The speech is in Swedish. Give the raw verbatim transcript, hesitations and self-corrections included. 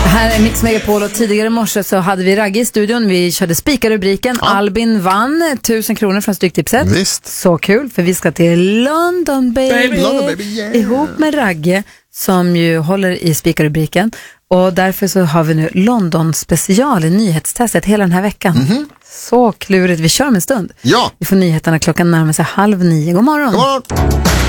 Här är Mix Megapol och tidigare i morse så hade vi Ragge i studion. Vi körde spikarrubriken. Ja. Albin vann tusen kronor från Stryktipset. Visst. Så kul, för vi ska till London baby, baby. London, baby yeah. ihop med Ragge som ju håller i spikarrubriken. Och därför så har vi nu London special i nyhetstestet hela den här veckan. Mm-hmm. Så klurigt, vi kör om en stund. Ja. Vi får nyheterna klockan närmar sig halv nio. God morgon. God morgon.